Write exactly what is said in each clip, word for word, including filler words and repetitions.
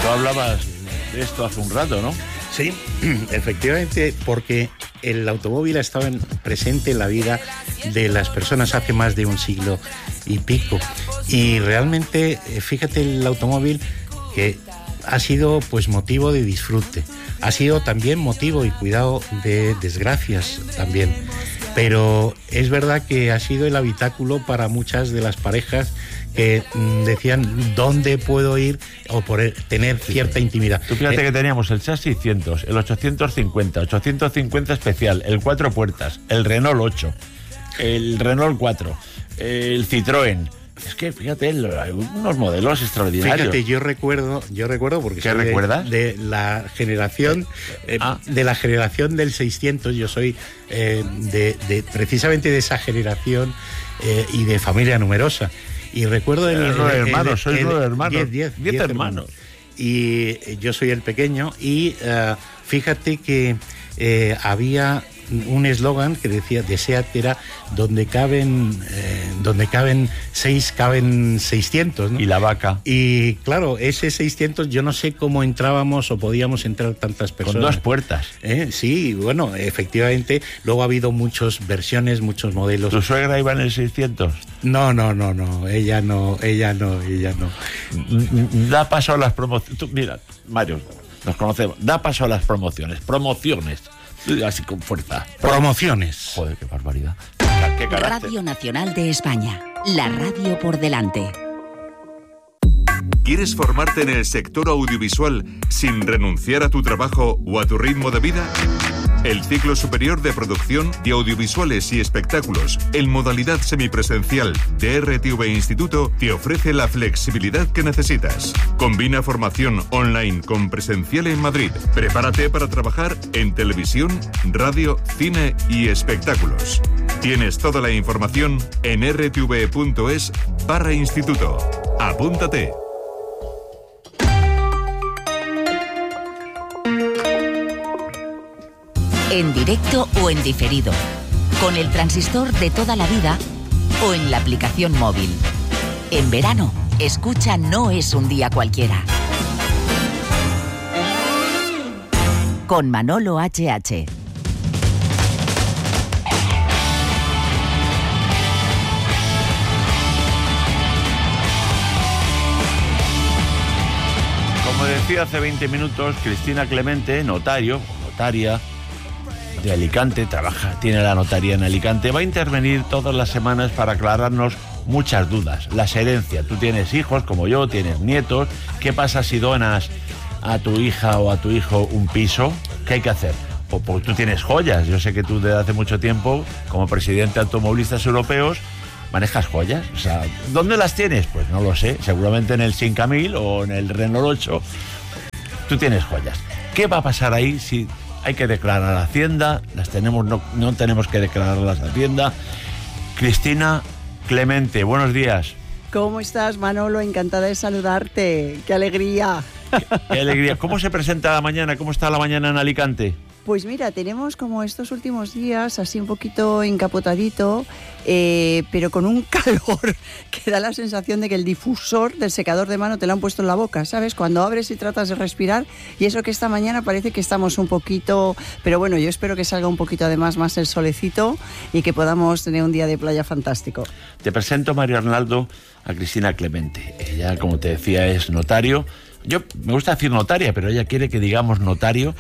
Tú hablabas de esto hace un rato, ¿no? Sí, efectivamente, porque el automóvil ha estado en, presente en la vida de las personas hace más de un siglo y pico. Y realmente, fíjate, el automóvil que ha sido pues motivo de disfrute, ha sido también motivo y cuidado de desgracias también. Pero es verdad que ha sido el habitáculo para muchas de las parejas que mm, decían dónde puedo ir o por tener cierta intimidad. Tú fíjate eh, que teníamos el Seat seiscientos, el ochocientos cincuenta, ochocientos cincuenta especial, el cuatro puertas, el Renault ocho, el Renault cuatro, el Citroën. Es que fíjate, hay unos modelos extraordinarios. Fíjate, yo recuerdo, yo recuerdo porque ¿Qué soy de, recuerdas? de la generación eh, ah. de la generación del seiscientos. Yo soy eh, de, de precisamente de esa generación eh, y de familia numerosa. Y recuerdo el, el, nueve el, hermanos, el, sois el, nueve hermanos. Diez, diez, diez, diez hermanos. hermanos. Y yo soy el pequeño y uh, fíjate que eh, había un eslogan que decía de SEAT era donde caben eh, donde caben seis caben seiscientos, ¿no? Y la vaca. Y claro, ese seiscientos yo no sé cómo entrábamos o podíamos entrar tantas personas. Con dos puertas. ¿Eh? Sí, bueno, efectivamente. Luego ha habido muchas versiones, muchos modelos. ¿Tu suegra iba en el seiscientos? No, no, no, no. Ella no, ella no, ella no. Da paso a las promociones. Mira, Mario, nos conocemos. Da paso a las promociones. Promociones. Así con fuerza. Promociones. Joder, qué barbaridad. Qué Radio Nacional de España. La radio por delante. ¿Quieres formarte en el sector audiovisual sin renunciar a tu trabajo o a tu ritmo de vida? El ciclo superior de producción de audiovisuales y espectáculos en modalidad semipresencial de R T V Instituto te ofrece la flexibilidad que necesitas. Combina formación online con presencial en Madrid. Prepárate para trabajar en televisión, radio, cine y espectáculos. Tienes toda la información en r t v punto es barra instituto. Apúntate. En directo o en diferido, con el transistor de toda la vida o en la aplicación móvil. En verano, escucha No es un día cualquiera. Con Manolo H H. Como decía hace veinte minutos, Cristina Clemente, notario, notaria de Alicante, trabaja, tiene la notaría en Alicante, va a intervenir todas las semanas para aclararnos muchas dudas. Las herencias, tú tienes hijos como yo, tienes nietos, ¿qué pasa si donas a tu hija o a tu hijo un piso? ¿Qué hay que hacer? O porque tú tienes joyas, yo sé que tú desde hace mucho tiempo, como presidente de automovilistas europeos, manejas joyas, o sea, ¿dónde las tienes? Pues no lo sé, seguramente en el cinco mil o en el Renault ocho, tú tienes joyas. ¿Qué va a pasar ahí si hay que declarar a Hacienda? Las tenemos, no, no tenemos que declararlas a Hacienda. Cristina Clemente, buenos días. ¿Cómo estás, Manolo? Encantada de saludarte. ¡Qué alegría! Qué, qué alegría. ¿Cómo se presenta la mañana? ¿Cómo está la mañana en Alicante? Pues mira, tenemos como estos últimos días así un poquito encapotadito, eh, pero con un calor que da la sensación de que el difusor del secador de mano te lo han puesto en la boca, ¿sabes? Cuando abres y tratas de respirar, y eso que esta mañana parece que estamos un poquito, pero bueno, yo espero que salga un poquito además más el solecito y que podamos tener un día de playa fantástico. Te presento, Mario Arnaldo, a Cristina Clemente. Ella, como te decía, es notario. Yo me gusta decir notaria, pero ella quiere que digamos notario.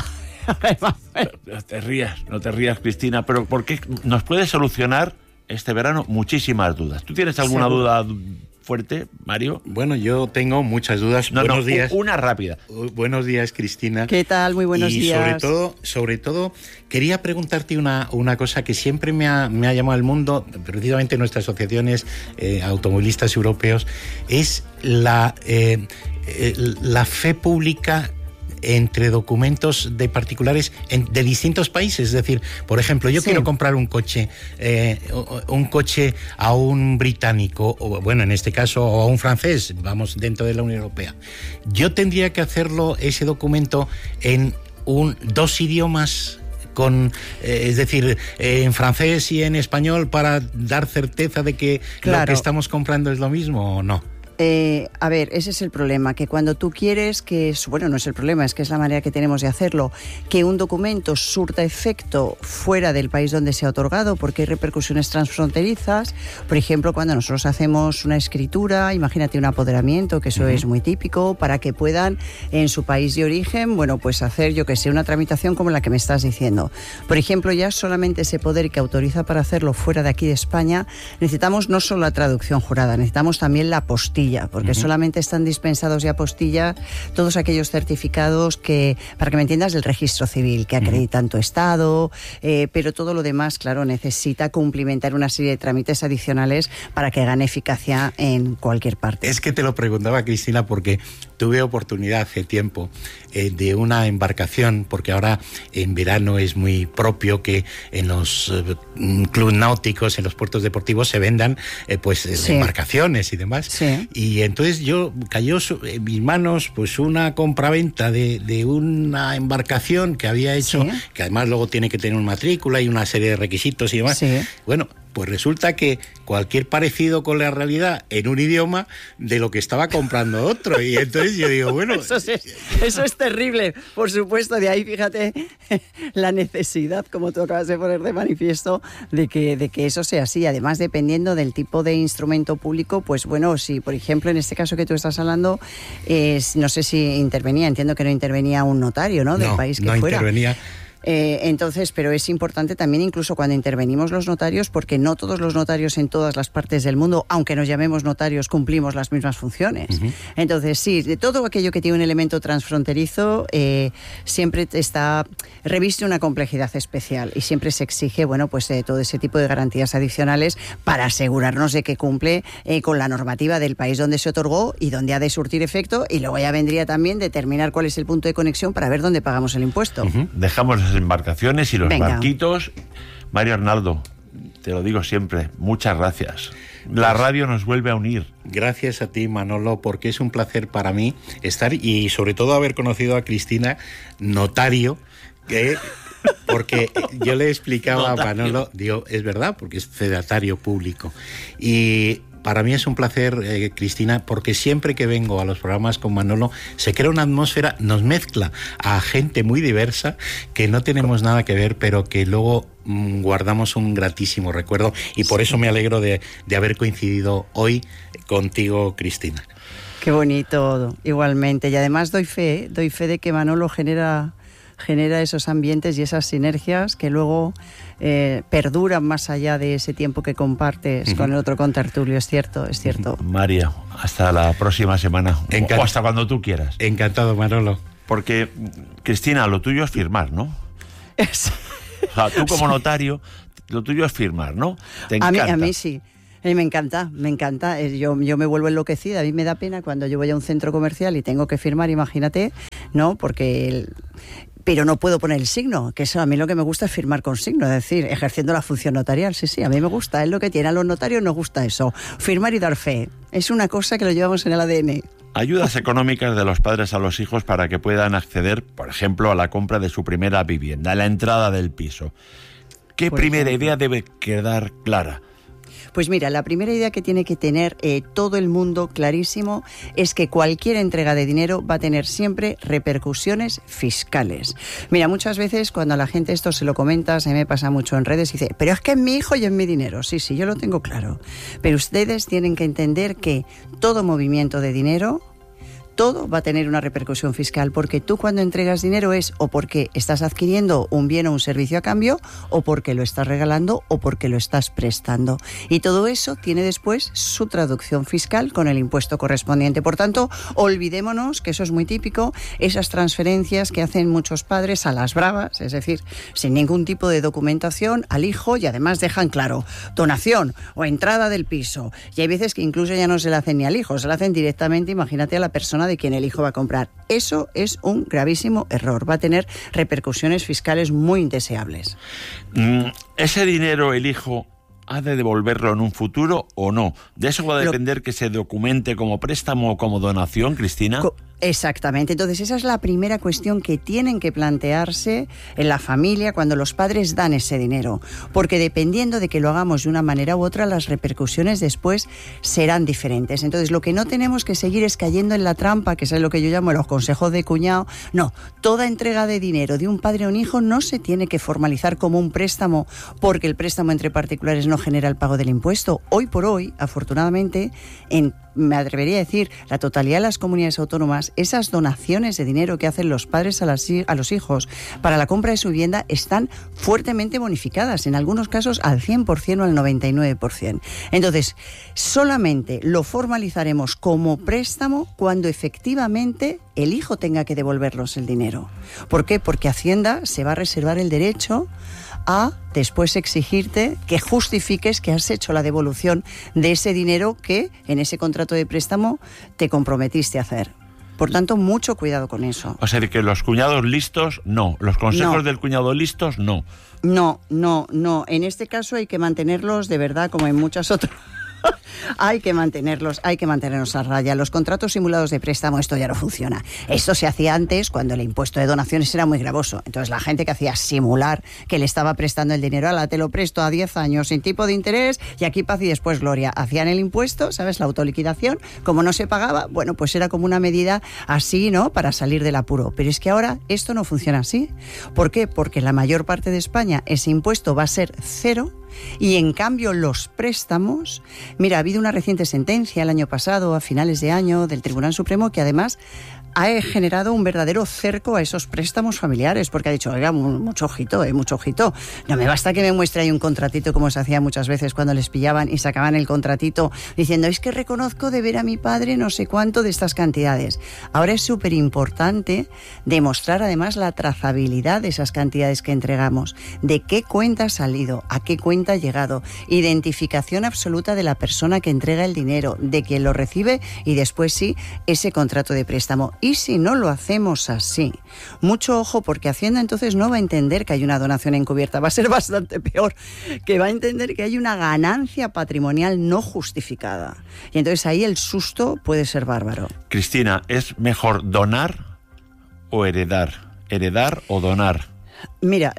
No te rías, no te rías, Cristina, pero ¿por qué nos puede solucionar este verano muchísimas dudas? ¿Tú tienes alguna Seguro. duda fuerte, Mario? Bueno, yo tengo muchas dudas. No, buenos no, días. Una rápida. Buenos días, Cristina. ¿Qué tal? Muy buenos y días. Y sobre todo, sobre todo, quería preguntarte una, una cosa que siempre me ha, me ha llamado al mundo, precisamente nuestras asociaciones eh, automovilistas europeos, es la, eh, eh, la fe pública entre documentos de particulares en, de distintos países. Es decir, por ejemplo, yo sí. quiero comprar un coche, eh, un coche a un británico, o bueno, en este caso, o a un francés, vamos, dentro de la Unión Europea. Yo tendría que hacerlo, ese documento, en un, dos idiomas, con, eh, es decir, eh, en francés y en español, para dar certeza de que claro. lo que estamos comprando es lo mismo, ¿o no? Eh, a ver, ese es el problema, que cuando tú quieres que, bueno, no es el problema, es que es la manera que tenemos de hacerlo, que un documento surta efecto fuera del país donde se ha otorgado, porque hay repercusiones transfronterizas. Por ejemplo, cuando nosotros hacemos una escritura, imagínate un apoderamiento, que eso uh-huh. es muy típico, para que puedan en su país de origen, bueno, pues hacer, yo que sé, una tramitación como la que me estás diciendo. Por ejemplo, ya solamente ese poder que autoriza para hacerlo fuera de aquí de España, necesitamos no solo la traducción jurada, necesitamos también la apostilla, porque uh-huh. solamente están dispensados de apostilla todos aquellos certificados que, para que me entiendas, del registro civil, que acreditan uh-huh. tu estado, eh, pero todo lo demás, claro, necesita cumplimentar una serie de trámites adicionales para que gane eficacia en cualquier parte. Es que te lo preguntaba, Cristina, porque tuve oportunidad hace tiempo eh, de una embarcación, porque ahora en verano es muy propio que en los eh, clubes náuticos, en los puertos deportivos se vendan eh, pues sí. embarcaciones y demás. Sí. Y entonces yo cayó en mis manos pues una compraventa de, de una embarcación que había hecho, sí. que además luego tiene que tener una matrícula y una serie de requisitos y demás. Sí. Bueno, pues resulta que cualquier parecido con la realidad en un idioma de lo que estaba comprando otro. Y entonces yo digo, bueno... Eso es, eso es terrible, por supuesto. De ahí, fíjate, la necesidad, como tú acabas de poner de manifiesto, de que, de que eso sea así. Además, dependiendo del tipo de instrumento público, pues bueno, si por ejemplo en este caso que tú estás hablando, eh, no sé si intervenía, entiendo que no intervenía un notario, ¿no? Del no, país que no fuera. intervenía. Eh, entonces, pero es importante también incluso cuando intervenimos los notarios, porque no todos los notarios en todas las partes del mundo, aunque nos llamemos notarios, cumplimos las mismas funciones. Uh-huh. Entonces, sí, de todo aquello que tiene un elemento transfronterizo, eh, siempre está reviste una complejidad especial y siempre se exige, bueno, pues eh, todo ese tipo de garantías adicionales para asegurarnos de que cumple eh, con la normativa del país donde se otorgó y donde ha de surtir efecto, y luego ya vendría también determinar cuál es el punto de conexión para ver dónde pagamos el impuesto. Uh-huh. Dejamos las embarcaciones y los Venga. barquitos. Mario Arnaldo, te lo digo siempre, muchas gracias. La radio nos vuelve a unir. Gracias a ti, Manolo, porque es un placer para mí estar y sobre todo haber conocido a Cristina, notario, que... Porque yo le explicaba a Manolo, digo, es verdad, porque es fedatario público. Y para mí es un placer, eh, Cristina, porque siempre que vengo a los programas con Manolo se crea una atmósfera, nos mezcla a gente muy diversa que no tenemos nada que ver, pero que luego mmm, guardamos un gratísimo recuerdo, y por eso me alegro de, de haber coincidido hoy contigo, Cristina. Qué bonito, igualmente. Y además doy fe, doy fe de que Manolo genera... genera esos ambientes y esas sinergias que luego eh, perduran más allá de ese tiempo que compartes uh-huh. con el otro contertulio. Es cierto, es cierto. Mario, hasta la próxima semana. Encan- o hasta cuando tú quieras. Encantado, Manolo. Porque, Cristina, lo tuyo es firmar, ¿no? Es... O sea, tú como notario, lo tuyo es firmar, ¿no? Te a, mí, encanta. a mí sí. Me encanta, me encanta. Yo, yo me vuelvo enloquecida. A mí me da pena cuando yo voy a un centro comercial y tengo que firmar, imagínate, ¿no? Porque... El... pero no puedo poner el signo, que eso a mí lo que me gusta es firmar con signo, es decir, ejerciendo la función notarial. Sí, sí, a mí me gusta, es lo que tienen los notarios, nos gusta eso, firmar y dar fe. Es una cosa que lo llevamos en el A D N. Ayudas económicas de los padres a los hijos para que puedan acceder, por ejemplo, a la compra de su primera vivienda, a la entrada del piso. ¿Qué por primera ejemplo? idea debe quedar clara? Pues mira, la primera idea que tiene que tener eh, todo el mundo clarísimo es que cualquier entrega de dinero va a tener siempre repercusiones fiscales. Mira, muchas veces cuando a la gente esto se lo comentas, a mí me pasa mucho en redes, y dice, pero es que es mi hijo y es mi dinero. Sí, sí, yo lo tengo claro. Pero ustedes tienen que entender que todo movimiento de dinero, todo va a tener una repercusión fiscal, porque tú cuando entregas dinero es o porque estás adquiriendo un bien o un servicio a cambio, o porque lo estás regalando, o porque lo estás prestando. Y todo eso tiene después su traducción fiscal con el impuesto correspondiente. Por tanto, olvidémonos, que eso es muy típico, esas transferencias que hacen muchos padres a las bravas, es decir, sin ningún tipo de documentación al hijo, y además dejan claro, donación o entrada del piso. Y hay veces que incluso ya no se la hacen ni al hijo, se la hacen directamente, imagínate, a la persona de quien el hijo va a comprar. Eso es un gravísimo error. Va a tener repercusiones fiscales muy indeseables. Mm, ¿Ese dinero el hijo ha de devolverlo en un futuro o no? ¿De eso va a depender Lo... que se documente como préstamo o como donación, Cristina? Co- Exactamente. Entonces, esa es la primera cuestión que tienen que plantearse en la familia cuando los padres dan ese dinero. Porque dependiendo de que lo hagamos de una manera u otra, las repercusiones después serán diferentes. Entonces, lo que no tenemos que seguir es cayendo en la trampa, que es lo que yo llamo los consejos de cuñado. No, toda entrega de dinero de un padre a un hijo no se tiene que formalizar como un préstamo, porque el préstamo entre particulares no genera el pago del impuesto. Hoy por hoy, afortunadamente, en me atrevería a decir, la totalidad de las comunidades autónomas, esas donaciones de dinero que hacen los padres a, las, a los hijos para la compra de su vivienda están fuertemente bonificadas, en algunos casos al cien por ciento o al noventa y nueve por ciento. Entonces, solamente lo formalizaremos como préstamo cuando efectivamente el hijo tenga que devolvernos el dinero. ¿Por qué? Porque Hacienda se va a reservar el derecho a después exigirte que justifiques que has hecho la devolución de ese dinero que en ese contrato de préstamo te comprometiste a hacer. Por tanto, mucho cuidado con eso. O sea, que los cuñados listos, no. Los consejos no. del cuñado listos, no. No, no, no. En este caso hay que mantenerlos de verdad, como en muchas otras. Hay que mantenerlos, hay que mantenerlos a raya. Los contratos simulados de préstamo, esto ya no funciona. Esto se hacía antes cuando el impuesto de donaciones era muy gravoso. Entonces la gente que hacía simular que le estaba prestando el dinero, ala, te lo presto a diez años sin tipo de interés y aquí paz y después gloria. Hacían el impuesto, ¿sabes? La autoliquidación. Como no se pagaba, bueno, pues era como una medida así, ¿no? Para salir del apuro. Pero es que ahora esto no funciona así. ¿Por qué? Porque en la mayor parte de España ese impuesto va a ser cero. Y en cambio los préstamos, mira, ha habido una reciente sentencia el año pasado, a finales de año, del Tribunal Supremo, que además ha generado un verdadero cerco a esos préstamos familiares, porque ha dicho, oiga, mucho ojito, eh, mucho ojito. No me basta que me muestre ahí un contratito, como se hacía muchas veces cuando les pillaban y sacaban el contratito diciendo, es que reconozco deber a mi padre no sé cuánto de estas cantidades. Ahora es súper importante demostrar además la trazabilidad de esas cantidades que entregamos, de qué cuenta ha salido, a qué cuenta ha llegado, identificación absoluta de la persona que entrega el dinero, de quien lo recibe y después sí, ese contrato de préstamo. Y si no lo hacemos así, mucho ojo, porque Hacienda entonces no va a entender que hay una donación encubierta, va a ser bastante peor, que va a entender que hay una ganancia patrimonial no justificada. Y entonces ahí el susto puede ser bárbaro. Cristina, ¿es mejor donar o heredar? ¿Heredar o donar? Mira,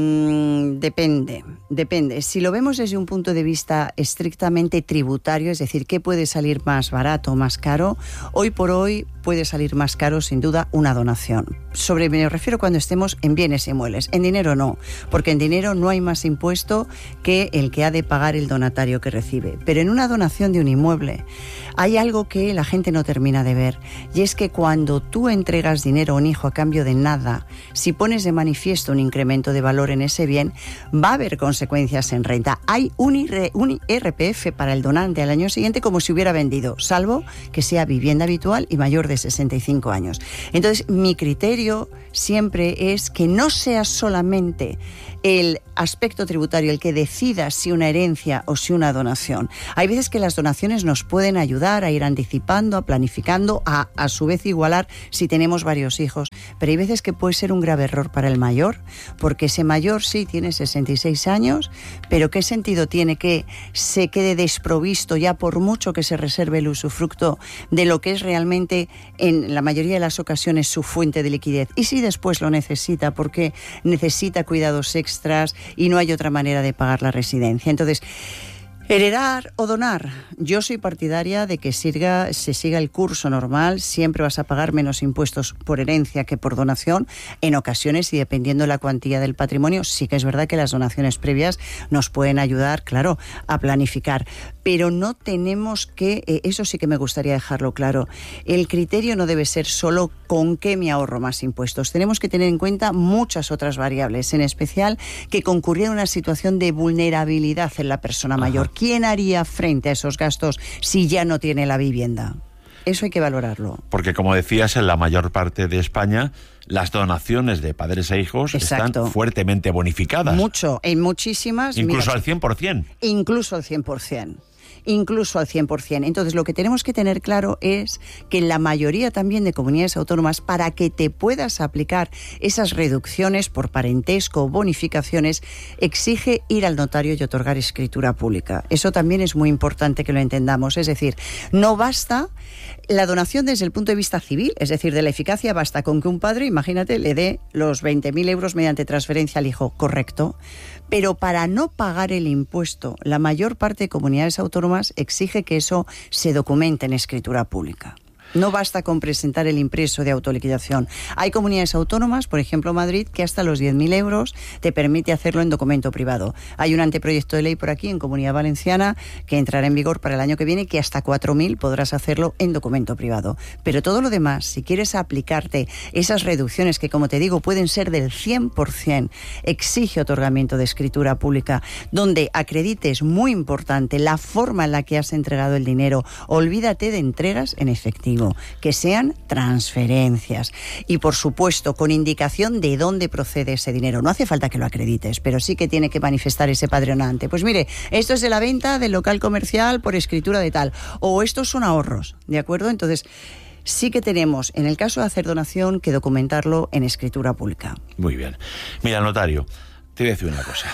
mmm, depende, depende. Si lo vemos desde un punto de vista estrictamente tributario, es decir, ¿qué puede salir más barato o más caro? Hoy por hoy puede salir más caro, sin duda, una donación. Sobre, me refiero cuando estemos en bienes inmuebles. En dinero no, porque en dinero no hay más impuesto que el que ha de pagar el donatario que recibe. Pero en una donación de un inmueble hay algo que la gente no termina de ver, y es que cuando tú entregas dinero a un hijo a cambio de nada, si pones de manifiesto un incremento de valor en ese bien, va a haber consecuencias en renta. Hay un, I R P F para el donante al año siguiente como si hubiera vendido, salvo que sea vivienda habitual y mayor de sesenta y cinco años. Entonces, mi criterio siempre es que no sea solamente el aspecto tributario el que decida si una herencia o si una donación. Hay veces que las donaciones nos pueden ayudar a ir anticipando, a planificando, a a su vez igualar si tenemos varios hijos, pero hay veces que puede ser un grave error para el mayor, porque ese mayor sí tiene sesenta y seis años, pero ¿qué sentido tiene que se quede desprovisto ya por mucho que se reserve el usufructo de lo que es realmente en la mayoría de las ocasiones su fuente de liquidez? Y si después lo necesita porque necesita cuidados extras y no hay otra manera de pagar la residencia. Entonces, heredar o donar. Yo soy partidaria de que siga, se siga el curso normal. Siempre vas a pagar menos impuestos por herencia que por donación. En ocasiones, y dependiendo de la cuantía del patrimonio, sí que es verdad que las donaciones previas nos pueden ayudar, claro, a planificar. Pero no tenemos que, eh, eso sí que me gustaría dejarlo claro, el criterio no debe ser solo con qué me ahorro más impuestos. Tenemos que tener en cuenta muchas otras variables, en especial que concurriera una situación de vulnerabilidad en la persona mayor. Ajá. ¿Quién haría frente a esos gastos si ya no tiene la vivienda? Eso hay que valorarlo. Porque, como decías, en la mayor parte de España las donaciones de padres a hijos Exacto. están fuertemente bonificadas. Mucho, en muchísimas. Incluso mira, al cien por ciento. Incluso al cien por ciento. incluso al cien por ciento. Entonces, lo que tenemos que tener claro es que en la mayoría también de comunidades autónomas, para que te puedas aplicar esas reducciones por parentesco o bonificaciones, exige ir al notario y otorgar escritura pública. Eso también es muy importante que lo entendamos. Es decir, no basta la donación desde el punto de vista civil, es decir, de la eficacia, basta con que un padre, imagínate, le dé los veinte mil euros mediante transferencia al hijo, correcto. Pero para no pagar el impuesto, la mayor parte de comunidades autónomas exige que eso se documente en escritura pública. No basta con presentar el impreso de autoliquidación. Hay comunidades autónomas, por ejemplo Madrid, que hasta los diez mil euros te permite hacerlo en documento privado. Hay un anteproyecto de ley por aquí en Comunidad Valenciana que entrará en vigor para el año que viene, que hasta cuatro mil podrás hacerlo en documento privado. Pero todo lo demás, si quieres aplicarte esas reducciones que, como te digo, pueden ser del cien por ciento, exige otorgamiento de escritura pública, donde acredites, muy importante, la forma en la que has entregado el dinero. Olvídate de entregas en efectivo, que sean transferencias y, por supuesto, con indicación de dónde procede ese dinero. No hace falta que lo acredites, pero sí que tiene que manifestar ese padre donante. Pues mire, esto es de la venta del local comercial por escritura de tal, o estos son ahorros, ¿de acuerdo? Entonces, sí que tenemos, en el caso de hacer donación, que documentarlo en escritura pública. Muy bien. Mira, notario, te voy a decir una cosa.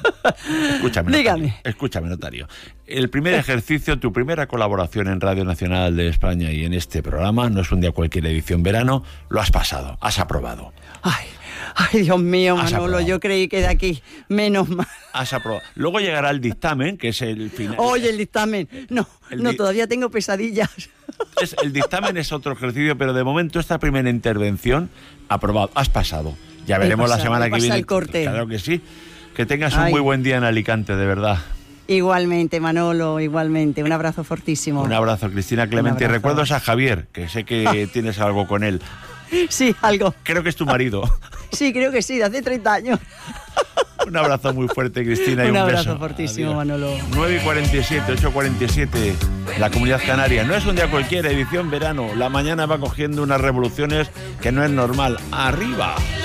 Escúchame, Dígame. Notario. Escúchame, notario. El primer ejercicio, tu primera colaboración en Radio Nacional de España y en este programa, no es un día cualquier edición verano, lo has pasado, has aprobado. Ay, ay, Dios mío, Manolo, aprobado. yo creí que de aquí, menos mal. Has aprobado. Luego llegará el dictamen, que es el final. Oye, el dictamen. No, El no, di- todavía tengo pesadillas. Es, el dictamen es otro ejercicio, pero de momento esta primera intervención, aprobado, has pasado. Ya He veremos la pasado, semana he que pasado viene. el corte. Claro que sí. Que tengas un Ay. muy buen día en Alicante, de verdad. Igualmente, Manolo, igualmente. Un abrazo fortísimo. Un abrazo, Cristina Clemente. Y abrazo. recuerdos a Javier, que sé que tienes algo con él. Sí, algo. Creo que es tu marido. Sí, creo que sí, de hace treinta años. Un abrazo muy fuerte, Cristina, y Un un abrazo beso. fortísimo, Adiós. Manolo. nueve y cuarenta y siete, ocho y cuarenta y siete, la Comunidad Canaria. No es un día cualquiera, edición verano. La mañana va cogiendo unas revoluciones que no es normal. ¡Arriba!